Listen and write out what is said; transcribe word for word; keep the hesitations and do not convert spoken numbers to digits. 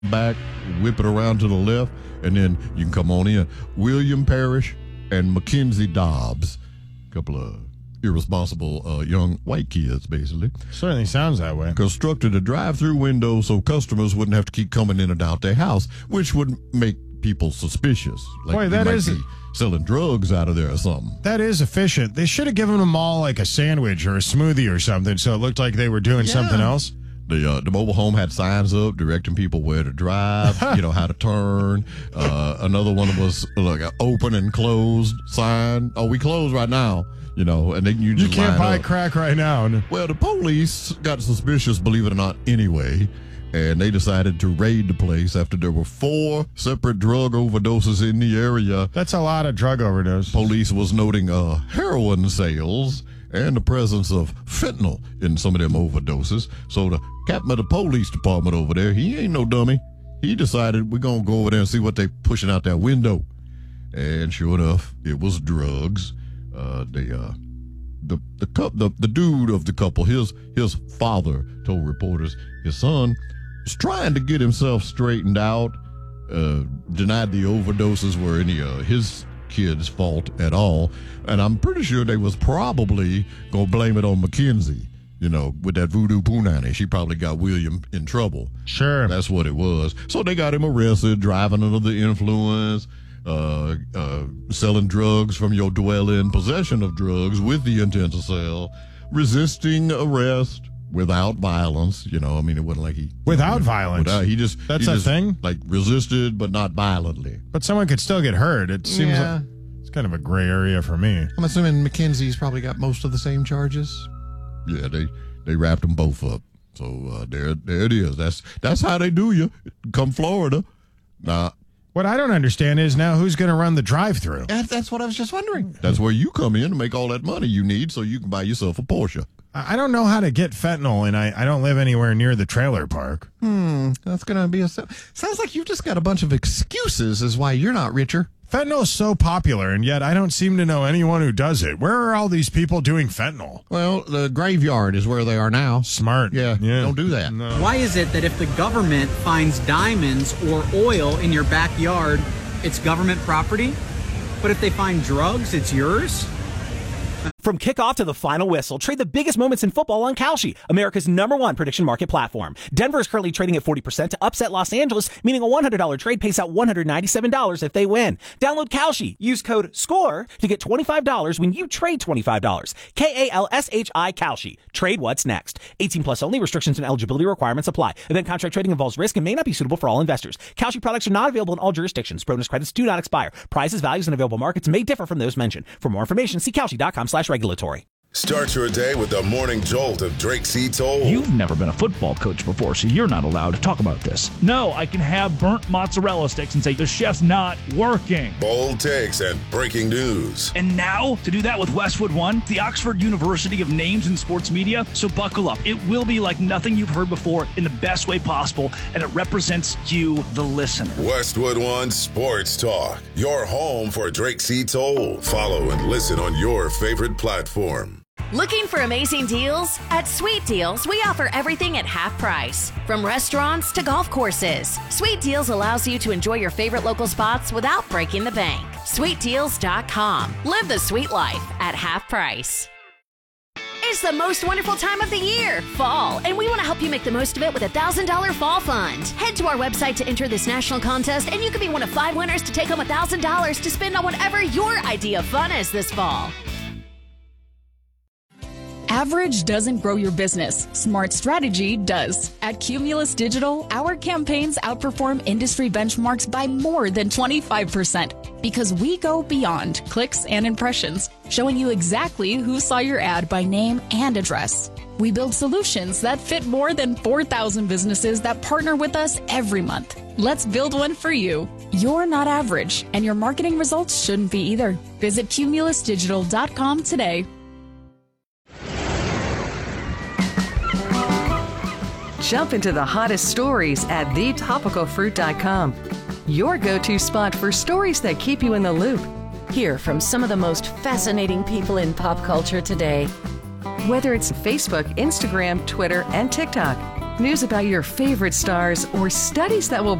back, whip it around to the left, and then you can come on in. William Parrish and Mackenzie Dobbs, a couple of irresponsible uh, young white kids, basically. Certainly sounds that way. Constructed a drive-through window so customers wouldn't have to keep coming in and out their house, which would make people suspicious. Like Boy, that might is be selling drugs out of there or something. That is efficient. They should have given them all like a sandwich or a smoothie or something, so it looked like they were doing Yeah. something else. The uh, the mobile home had signs up directing people where to drive, you know, how to turn. Uh, another one was like an open and closed sign. Oh, we closed right now, you know, and then you You just can't line buy up. crack right now. Well, the police got suspicious, believe it or not, anyway, and they decided to raid the place after there were four separate drug overdoses in the area. That's a lot of drug overdose. Police was noting uh, heroin sales and the presence of fentanyl in some of them overdoses. So the captain of the police department over there, he ain't no dummy. He decided we're going to go over there and see what they pushing out that window. And sure enough, it was drugs. Uh, they, uh, the the, cup, the the dude of the couple, his his father told reporters his son was trying to get himself straightened out, uh, denied the overdoses were any of his kid's fault at all, and I'm pretty sure they was probably gonna blame it on Mackenzie, you know, with that voodoo punani. She probably got William in trouble. Sure. That's what it was. So they got him arrested, driving under the influence, uh, uh, selling drugs from your dwelling, possession of drugs with the intent to sell, resisting arrest without violence. You know, I mean, it wasn't like he... Without violence? Without, he just... That's he a just, thing? Like, resisted, but not violently. But someone could still get hurt. It seems Yeah. like it's kind of a gray area for me. I'm assuming Mackenzie's probably got most of the same charges. Yeah, they, they wrapped them both up. So uh, there there it is. That's that's how they do you. Come Florida. Nah, What I don't understand is now who's going to run the drive-through? That, that's what I was just wondering. that's where you come in to make all that money you need so you can buy yourself a Porsche. I I don't know how to get fentanyl, and I, I don't live anywhere near the trailer park. Hmm, that's going to be a... Sounds like you've just got a bunch of excuses as why you're not richer. Fentanyl is so popular, and yet I don't seem to know anyone who does it. Where are all these people doing fentanyl? Well, the graveyard is where they are now. Smart. Yeah, don't do that. No. Why is it that if the government finds diamonds or oil in your backyard, it's government property? But if they find drugs, it's yours? From kickoff to the final whistle, trade the biggest moments in football on Kalshi, America's number one prediction market platform. Denver is currently trading at forty percent to upset Los Angeles, meaning a one hundred dollars trade pays out one hundred ninety-seven dollars if they win. Download Kalshi. Use code SCORE to get twenty-five dollars when you trade twenty-five dollars. K A L S H I Kalshi. Trade what's next. eighteen plus only. Restrictions and eligibility requirements apply. Event contract trading involves risk and may not be suitable for all investors. Kalshi products are not available in all jurisdictions. Bonus credits do not expire. Prices, values, and available markets may differ from those mentioned. For more information, see Kalshi.com slash regulatory. Start your day with the morning jolt of Drake C. Toll. You've never been a football coach before, so you're not allowed to talk about this. No, I can have burnt mozzarella sticks and say the chef's not working. Bold takes and breaking news. And now, to do that with Westwood One, the Oxford University of names in sports media, so buckle up. It will be like nothing you've heard before in the best way possible, and it represents you, the listener. Westwood One Sports Talk, your home for Drake C. Toll. Follow and listen on your favorite platform. Looking for amazing deals? At Sweet Deals, we offer everything at half price. From restaurants to golf courses, Sweet Deals allows you to enjoy your favorite local spots without breaking the bank. sweet deals dot com. Live the sweet life at half price. It's the most wonderful time of the year, fall, and we want to help you make the most of it with a one thousand dollars Fall Fund. Head to our website to enter this national contest, and you could be one of five winners to take home one thousand dollars to spend on whatever your idea of fun is this fall. Average doesn't grow your business. Smart strategy does. At Cumulus Digital, our campaigns outperform industry benchmarks by more than twenty-five percent because we go beyond clicks and impressions, showing you exactly who saw your ad by name and address. We build solutions that fit more than four thousand businesses that partner with us every month. Let's build one for you. You're not average, and your marketing results shouldn't be either. Visit cumulus digital dot com today. Jump into the hottest stories at the topical fruit dot com. Your go-to spot for stories that keep you in the loop. Hear from some of the most fascinating people in pop culture today. Whether it's Facebook, Instagram, Twitter, and TikTok, news about your favorite stars, or studies that will